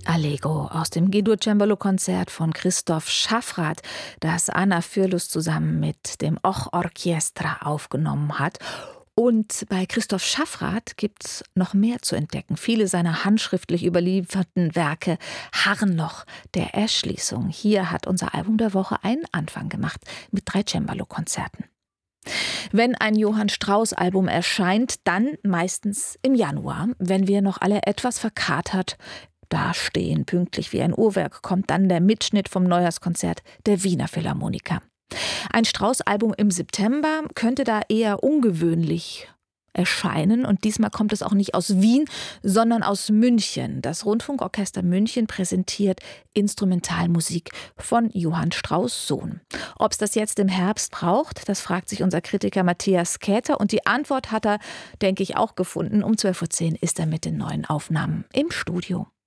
Allegro aus dem G-Dur-Cembalo-Konzert von Christoph Schaffrath, das Anna Fürlus zusammen mit dem Och Orchestra aufgenommen hat. Und bei Christoph Schaffrath gibt es noch mehr zu entdecken. Viele seiner handschriftlich überlieferten Werke harren noch der Erschließung. Hier hat unser Album der Woche einen Anfang gemacht mit 3 Cembalo-Konzerten. Wenn ein Johann Strauss-Album erscheint, dann meistens im Januar, wenn wir noch alle etwas verkatert dastehen. Pünktlich wie ein Uhrwerk kommt dann der Mitschnitt vom Neujahrskonzert der Wiener Philharmoniker. Ein Strauss-Album im September könnte da eher ungewöhnlich erscheinen. Und diesmal kommt es auch nicht aus Wien, sondern aus München. Das Rundfunkorchester München präsentiert Instrumentalmusik von Johann Strauss' Sohn. Ob es das jetzt im Herbst braucht, das fragt sich unser Kritiker Matthias Käther. Und die Antwort hat er, denke ich, auch gefunden. Um 12:10 Uhr ist er mit den neuen Aufnahmen im Studio.